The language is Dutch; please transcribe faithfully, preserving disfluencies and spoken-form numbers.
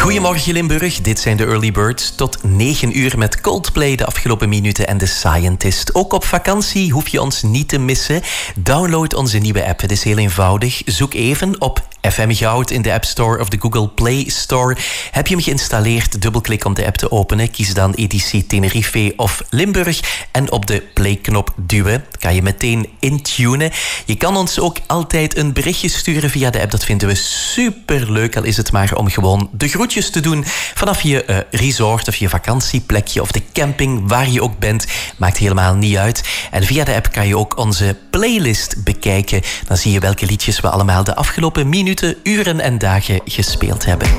Goedemorgen Limburg, dit zijn de Early Birds. Tot negen uur met Coldplay de afgelopen minuten en The Scientist. Ook op vakantie hoef je ons niet te missen. Download onze nieuwe app, het is heel eenvoudig. Zoek even op F M Goud in de App Store of de Google Play Store. Heb je hem geïnstalleerd, dubbelklik om de app te openen. Kies dan editie Tenerife of Limburg en op de play-knop duwen. Kan je meteen intunen. Je kan ons ook altijd een berichtje sturen via de app. Dat vinden we superleuk, al is het maar om gewoon de groetjes te doen vanaf je uh, resort of je vakantieplekje of de camping, waar je ook bent. Maakt helemaal niet uit. En via de app kan je ook onze playlist bekijken. Dan zie je welke liedjes we allemaal de afgelopen minuten, uren en dagen gespeeld hebben.